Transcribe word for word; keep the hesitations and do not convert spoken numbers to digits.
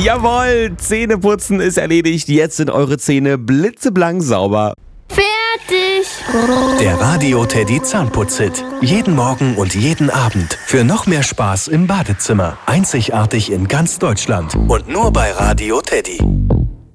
Jawohl, Zähneputzen ist erledigt. Jetzt sind eure Zähne blitzeblank sauber. Fertig. Der Radio Teddy Zahnputz-Hit. Jeden Morgen und jeden Abend. Für noch mehr Spaß im Badezimmer. Einzigartig in ganz Deutschland. Und nur bei Radio Teddy.